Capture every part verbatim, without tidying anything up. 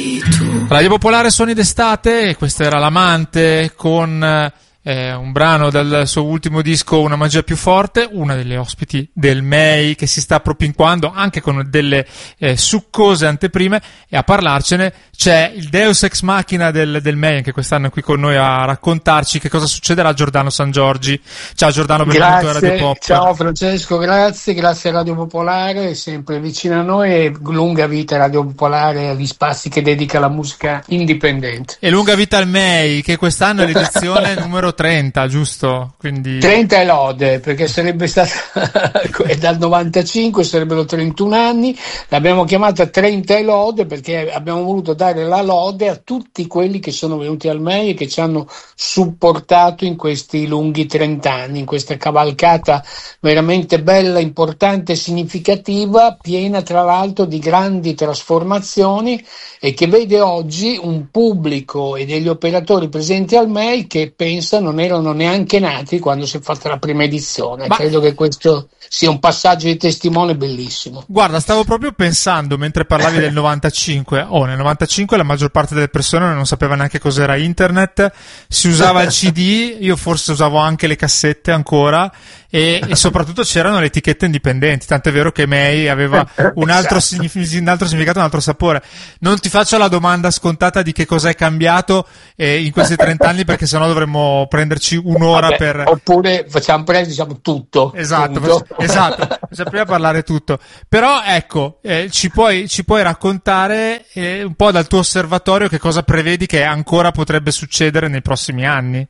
Radio Popolare, suoni d'estate, questa era L'Amante con eh, un brano dal suo ultimo disco Una magia più forte, una delle ospiti del M E I che si sta propinquando anche con delle eh, succose anteprime, e a parlarcene c'è il Deus Ex Machina del, del M E I, anche quest'anno è qui con noi a raccontarci che cosa succederà a Giordano Sangiorgi. Ciao Giordano, benvenuto a Radio Pop. Ciao Francesco, grazie, grazie a Radio Popolare, sempre vicino a noi, e lunga vita Radio Popolare agli spazi che dedica alla musica indipendente. E lunga vita al M E I, che quest'anno è l'edizione numero trenta, giusto? Quindi trenta è lode, perché sarebbe stata è dal novantacinque, sarebbero trentuno anni. L'abbiamo chiamata trenta e lode perché abbiamo voluto dare la lode a tutti quelli che sono venuti al M E I e che ci hanno supportato in questi lunghi trenta anni, in questa cavalcata veramente bella, importante, significativa, piena tra l'altro di grandi trasformazioni, e che vede oggi un pubblico e degli operatori presenti al M E I che pensa non erano neanche nati quando si è fatta la prima edizione. Ma credo che questo sia un passaggio di testimone bellissimo. Guarda, stavo proprio pensando mentre parlavi del novantacinque. Oh, nel novantacinque la maggior parte delle persone non sapeva neanche cos'era internet, si usava il C D, io forse usavo anche le cassette ancora, e, e soprattutto c'erano le etichette indipendenti, tant'è vero che M E I aveva un altro, Esatto. signif- un altro significato, un altro sapore. Non ti faccio la domanda scontata di che cosa è cambiato eh, in questi trenta anni, perché sennò dovremmo prenderci un'ora. Vabbè, per oppure facciamo prendere, diciamo, tutto. Esatto, Punto. faccio- esatto, facciamo prima parlare tutto. Però ecco, eh, ci puoi ci puoi raccontare eh, un po' dal tuo osservatorio che cosa prevedi che ancora potrebbe succedere nei prossimi anni?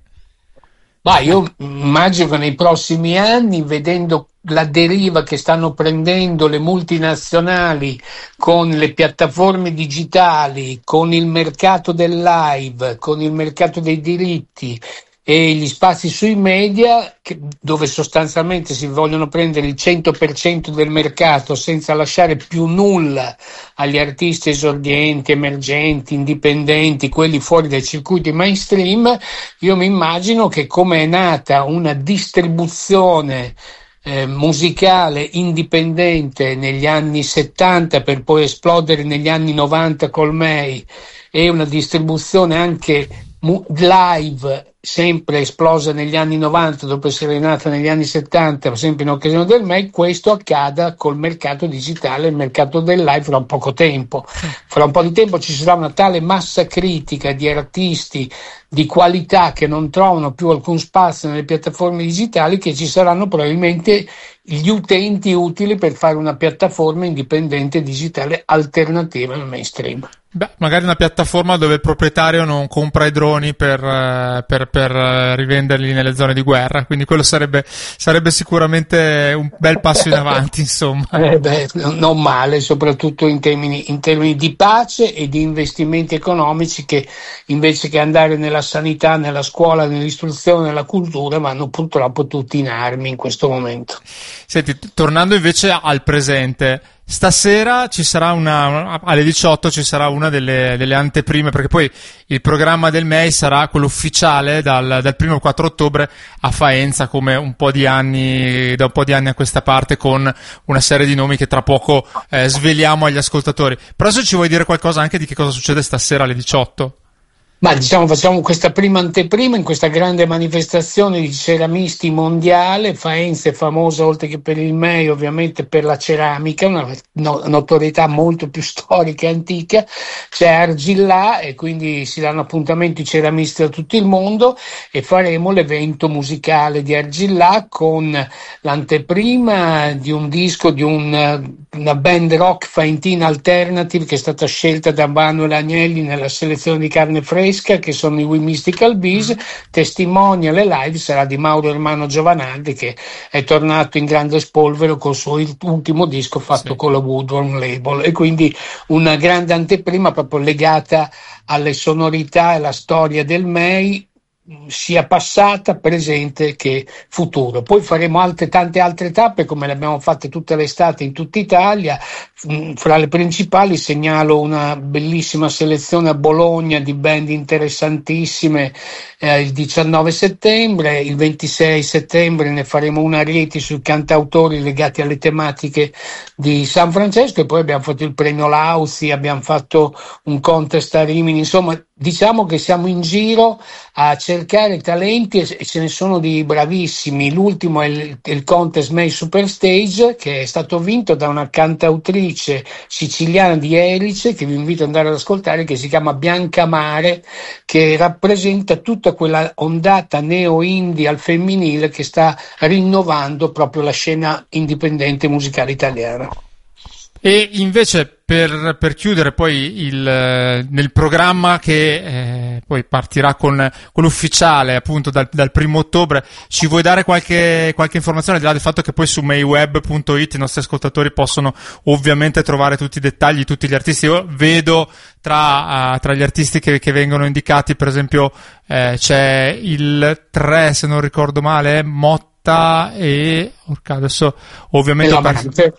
Ma io immagino che nei prossimi anni, vedendo la deriva che stanno prendendo le multinazionali con le piattaforme digitali, con il mercato del live, con il mercato dei diritti e gli spazi sui media, che, dove sostanzialmente si vogliono prendere il cento per cento del mercato senza lasciare più nulla agli artisti esordienti, emergenti, indipendenti, quelli fuori dai circuiti mainstream. Io mi immagino che, come è nata una distribuzione Eh, musicale indipendente negli anni settanta per poi esplodere negli anni novanta col M E I, e una distribuzione anche mu- live sempre esplosa negli anni novanta dopo essere nata negli anni settanta sempre in occasione del M E I, questo accada col mercato digitale, il mercato del live fra un poco tempo. Fra un po' di tempo ci sarà una tale massa critica di artisti di qualità che non trovano più alcun spazio nelle piattaforme digitali, che ci saranno probabilmente gli utenti utili per fare una piattaforma indipendente digitale alternativa al mainstream. Beh, magari una piattaforma dove il proprietario non compra i droni per, eh, per, per eh, rivenderli nelle zone di guerra, quindi quello sarebbe, sarebbe sicuramente un bel passo in avanti, insomma. Eh beh, non male, soprattutto in termini, in termini di pace e di investimenti economici, che invece che andare nella sanità, nella scuola, nell'istruzione, nella cultura, vanno purtroppo tutti in armi in questo momento. Senti, tornando invece al presente, stasera ci sarà una, alle diciotto ci sarà una delle, delle anteprime, perché poi il programma del M E I sarà quello ufficiale dal, dal primo al quattro ottobre a Faenza, come un po' di anni, da un po' di anni a questa parte, con una serie di nomi che tra poco eh, sveliamo agli ascoltatori. Però se ci vuoi dire qualcosa anche di che cosa succede stasera alle diciotto? Ma diciamo, facciamo questa prima anteprima in questa grande manifestazione di ceramisti mondiale. Faenza è famosa, oltre che per il M E I, ovviamente per la ceramica, una no, notorietà molto più storica e antica. C'è Argillà, e quindi si danno appuntamento i ceramisti da tutto il mondo, e faremo l'evento musicale di Argillà con l'anteprima di un disco di un, una band rock faentina alternative che è stata scelta da Manuel Agnelli nella selezione di Carne Fresca, che sono i We Mystical Bees. Testimonial e live sarà di Mauro Ermano Giovanardi, che è tornato in grande spolvero col suo ultimo disco fatto sì. con la Woodworm Label, e quindi una grande anteprima proprio legata alle sonorità e alla storia del M E I, sia passata, presente che futuro. Poi faremo altre, tante altre tappe come le abbiamo fatte tutte le estate in tutta Italia. Fra le principali segnalo una bellissima selezione a Bologna di band interessantissime eh, il diciannove settembre, il ventisei settembre ne faremo una a Rieti sui cantautori legati alle tematiche di San Francesco, e poi abbiamo fatto il premio Lauzi, abbiamo fatto un contest a Rimini, insomma diciamo che siamo in giro a cercare talenti e ce ne sono di bravissimi. L'ultimo è il, il contest May Superstage, che è stato vinto da una cantautrice siciliana di Erice, che vi invito ad andare ad ascoltare, che si chiama Bianca Mare, che rappresenta tutta quella ondata neo-indie al femminile che sta rinnovando proprio la scena indipendente musicale italiana. E invece per, per chiudere poi il, nel programma che eh, poi partirà con, con l'ufficiale appunto dal, dal primo ottobre, ci vuoi dare qualche, qualche informazione, al di là del fatto che poi su mayweb punto it i nostri ascoltatori possono ovviamente trovare tutti i dettagli, tutti gli artisti. Io vedo tra, uh, tra gli artisti che, che vengono indicati, per esempio eh, c'è il tre, se non ricordo male, Motta e orca, adesso ovviamente e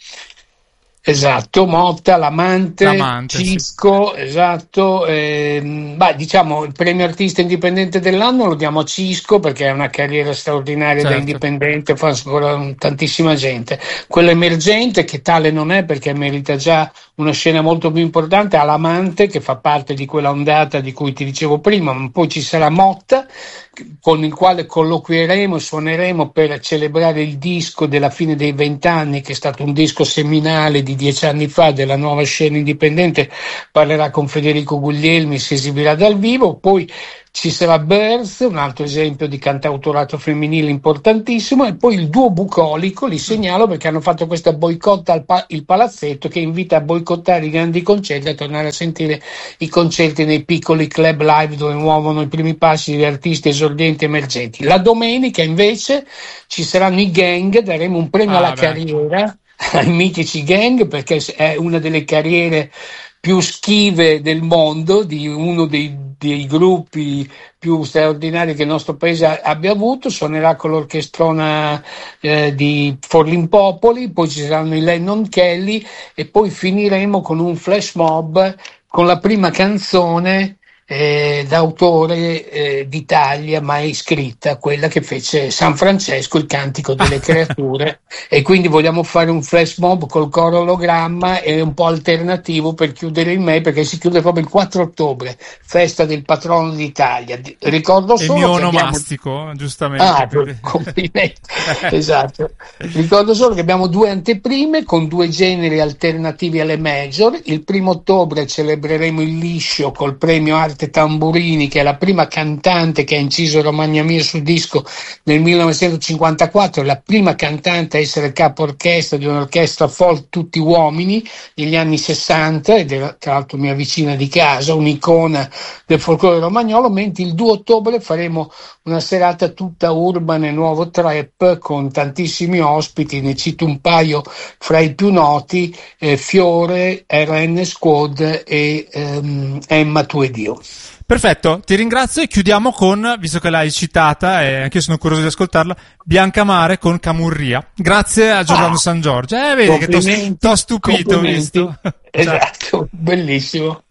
Esatto, Motta, l'amante, L'amante, Cisco, sì. Esatto. Eh, beh, diciamo il premio artista indipendente dell'anno lo diamo a Cisco perché è una carriera straordinaria, certo, da indipendente, fa ancora tantissima gente. Quello emergente, che tale non è perché merita già una scena molto più importante, all'amante, che fa parte di quella ondata di cui ti dicevo prima, ma poi ci sarà Motta, con il quale colloquieremo e suoneremo per celebrare il disco della fine dei vent'anni, che è stato un disco seminale di dieci anni fa della nuova scena indipendente. Parlerà con Federico Guglielmi, si esibirà dal vivo. Poi ci sarà Birth, un altro esempio di cantautorato femminile importantissimo, e poi il duo bucolico, li segnalo perché hanno fatto questa boicotta al pa- il palazzetto, che invita a boicottare i grandi concerti, a tornare a sentire i concerti nei piccoli club live dove muovono i primi passi di artisti esordienti emergenti. La domenica invece ci saranno i Gang, daremo un premio ah, alla beh. carriera ai mitici Gang, perché è una delle carriere più schive del mondo, di uno dei, dei gruppi più straordinari che il nostro paese abbia avuto. Suonerà con l'orchestrona eh, di Forlimpopoli, poi ci saranno i Lennon Kelly e poi finiremo con un flash mob con la prima canzone Eh, d'autore eh, d'Italia mai scritta, quella che fece San Francesco, il Cantico delle Creature, e quindi vogliamo fare un flash mob col coro ologramma e un po' alternativo per chiudere il May, perché si chiude proprio il quattro ottobre, festa del patrono d'Italia. Ricordo solo e mio che onomastico, abbiamo... giustamente. Ah, complimenti. Esatto. Ricordo solo che abbiamo due anteprime con due generi alternativi alle major. Il primo ottobre celebreremo il Liscio col premio Arte Tamburini, che è la prima cantante che ha inciso Romagna Mia sul disco nel millenovecentocinquantaquattro, la prima cantante a essere capo orchestra di un'orchestra folk tutti uomini negli anni sessanta, ed era tra l'altro mia vicina di casa, un'icona del folklore romagnolo. Mentre il due ottobre faremo una serata tutta urban e nuovo trap con tantissimi ospiti, ne cito un paio fra i più noti, eh, Fiore, R N Squad e ehm, Emma Tuedio. Perfetto, ti ringrazio e chiudiamo con, visto che l'hai citata e anche io sono curioso di ascoltarla, Bianca Mare con Camurria. Grazie a Giordano ah, San Giorgio. Eh, vedi che ti ho stupito, visto? Esatto, bellissimo.